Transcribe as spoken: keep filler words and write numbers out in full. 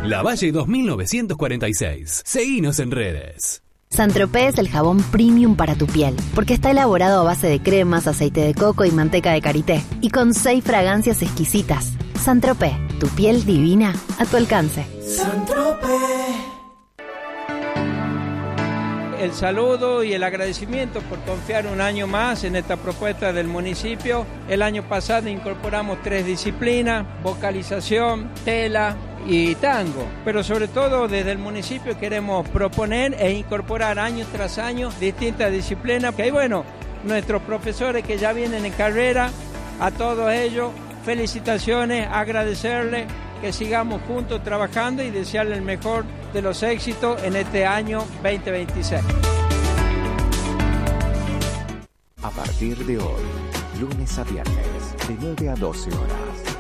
Lavalle dos mil novecientos cuarenta y seis. Seguinos en redes. Saint-Tropez es el jabón premium para tu piel, porque está elaborado a base de cremas, aceite de coco y manteca de karité, y con seis fragancias exquisitas. Saint-Tropez, tu piel divina a tu alcance. Saint-Tropez. El saludo y el agradecimiento por confiar un año más en esta propuesta del municipio. El año pasado incorporamos tres disciplinas: vocalización, tela y tango. Pero sobre todo desde el municipio queremos proponer e incorporar año tras año distintas disciplinas. Y bueno, nuestros profesores que ya vienen en carrera, a todos ellos, felicitaciones, agradecerles, que sigamos juntos trabajando y desearle el mejor de los éxitos en este año veinte veintiséis. A partir de hoy, lunes a viernes, de nueve a doce horas,